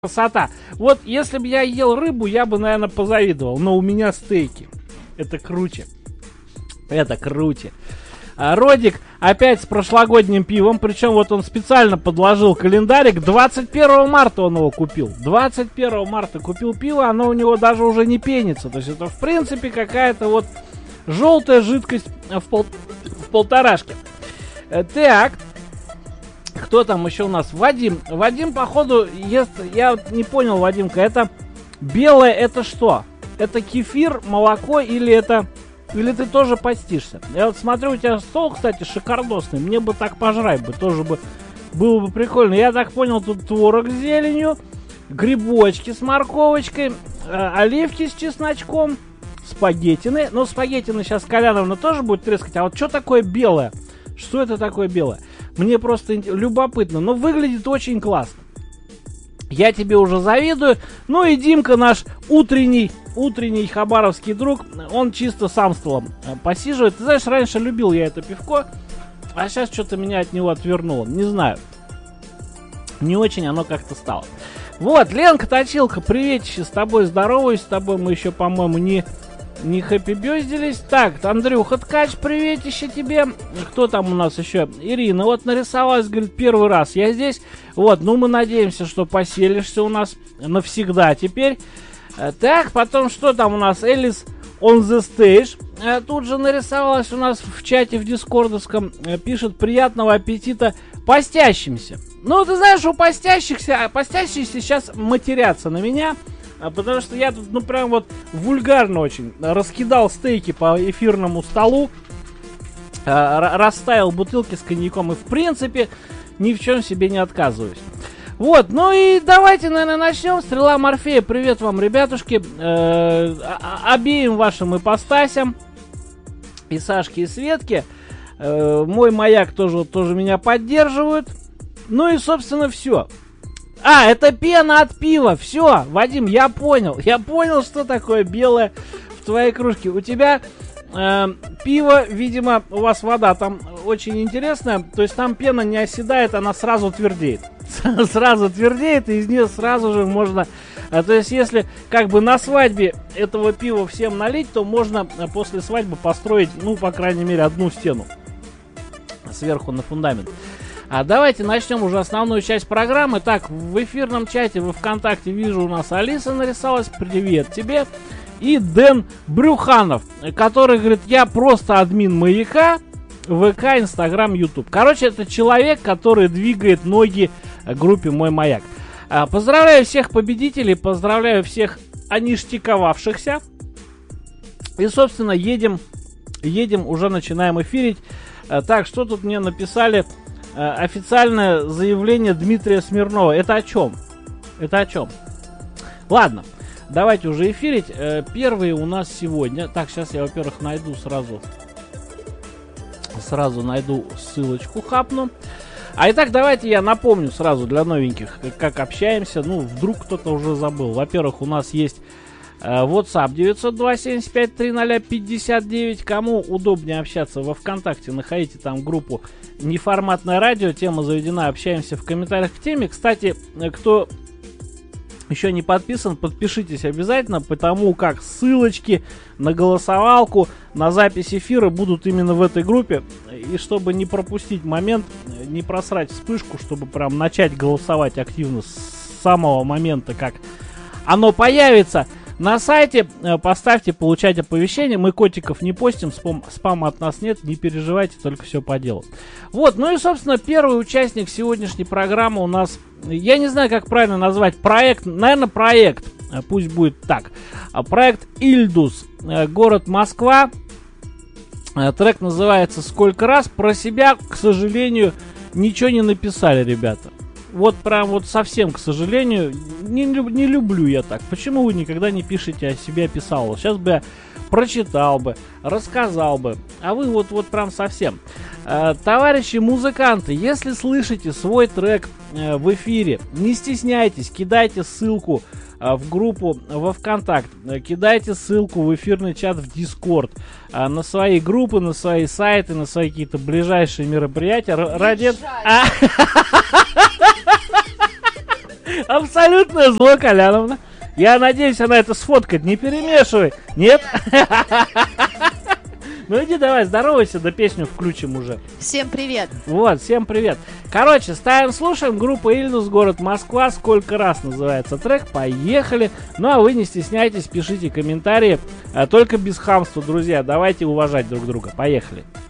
Красота. Вот если бы я ел рыбу, я бы, наверное, позавидовал. Но у меня стейки. Это круче. Это круче. Родик опять с прошлогодним пивом. Причем вот он специально подложил календарик. 21 марта он его купил. 21 марта купил пиво. Оно у него даже уже не пенится. То есть это в принципе какая-то вот желтая жидкость в полторашке. Так. Кто там еще у нас? Вадим. Вадим, походу, ест... Я не понял, Вадимка, это белое, это что? Это кефир, молоко или это... Или ты тоже постишься? Я вот смотрю, у тебя стол, кстати, шикардосный. Мне бы так пожрать бы, тоже бы... Было бы прикольно. Я так понял, тут творог с зеленью, грибочки с морковочкой, оливки с чесночком, спагеттины. Ну, спагеттины сейчас Коляновна тоже будет трескать. А вот что такое белое? Что это такое белое? Мне просто любопытно, но выглядит очень классно. Я тебе уже завидую. Ну и Димка, наш утренний хабаровский друг, он чисто сам столом посиживает. Ты знаешь, раньше любил я это пивко, а сейчас что-то меня от него отвернуло. Не знаю. Не очень оно как-то стало. Вот, Ленка Точилка, приветище, с тобой здороваюсь, с тобой мы еще, по-моему, не хэппи-бёздились. Так, Андрюха Ткач, приветище тебе. Кто там у нас еще? Ирина вот нарисовалась, говорит, первый раз я здесь. Вот, ну мы надеемся, что поселишься у нас навсегда теперь. Так, потом что там у нас? Элис on the stage. Тут же нарисовалась у нас в чате в дискордовском. Пишет, приятного аппетита постящимся. Ну, ты знаешь, у постящихся сейчас матерятся на меня. Потому что я тут, ну, прям вот вульгарно очень раскидал стейки по эфирному столу, расставил бутылки с коньяком и, в принципе, ни в чем себе не отказываюсь. Вот, ну и давайте, наверное, начнем. Стрела Морфея, привет вам, ребятушки, обеим вашим ипостасям, и Сашке, и Светке. Мой маяк тоже меня поддерживают. Ну и, собственно, все. Это пена от пива. Все, Вадим, я понял, что такое белое в твоей кружке. У тебя пиво, видимо, у вас вода там очень интересная. То есть там пена не оседает, она сразу твердеет. Сразу твердеет, и из нее сразу же можно... То есть если как бы на свадьбе этого пива всем налить, то можно после свадьбы построить, ну, по крайней мере, одну стену сверху на фундамент. Давайте начнем уже основную часть программы. Так, в эфирном чате во ВКонтакте вижу, у нас Алиса нарисовалась. Привет тебе. И Дэн Брюханов, который говорит, я просто админ Маяка, ВК, Инстаграм, Ютуб. Короче, это человек, который двигает ноги группе Мой Маяк. Поздравляю всех победителей, поздравляю всех оништяковавшихся. И, собственно, едем, уже начинаем эфирить. Так, что тут мне написали? Официальное заявление Дмитрия Смирнова. Это о чем? Ладно, давайте уже эфирить. Первые у нас сегодня. Так, сейчас я, во-первых, найду сразу найду ссылочку, хапну. Итак, давайте я напомню сразу для новеньких, как общаемся. Ну, вдруг кто-то уже забыл. Во-первых, у нас есть WhatsApp 902-753-00-59. Кому удобнее общаться во ВКонтакте, находите там группу «Неформатное радио». Тема заведена, общаемся в комментариях к теме. Кстати, кто еще не подписан, подпишитесь обязательно, потому как ссылочки на голосовалку, на запись эфира будут именно в этой группе. И чтобы не пропустить момент, не просрать вспышку, чтобы прям начать голосовать активно с самого момента, как оно появится, на сайте поставьте «Получать оповещения». Мы котиков не постим, спама от нас нет, не переживайте, только все по делу. Вот, ну и, собственно, первый участник сегодняшней программы у нас, я не знаю, как правильно назвать, проект, наверное, проект, пусть будет так. Проект «Ильдус», город Москва. Трек называется «Сколько раз». Про себя, к сожалению, ничего не написали, ребята. Вот прям вот совсем, к сожалению, не люблю я так. Почему вы никогда не пишете о себе описалово? Сейчас бы я прочитал бы, рассказал бы. А вы вот прям совсем. Товарищи музыканты, если слышите свой трек в эфире, не стесняйтесь, кидайте ссылку в группу во ВКонтакт, кидайте ссылку в эфирный чат в Дискорд, на свои группы, на свои сайты, на свои какие-то ближайшие мероприятия. Ради... Абсолютное зло, Коляновна. Я надеюсь, она это сфоткает. Не перемешивай. Нет? Ну иди давай, здоровайся, да песню включим уже. Всем привет. Вот, всем привет. Короче, ставим, слушаем. Группа Ильдус, город Москва. Сколько раз называется трек. Поехали. Ну а вы не стесняйтесь, пишите комментарии. Только без хамства, друзья. Давайте уважать друг друга. Поехали.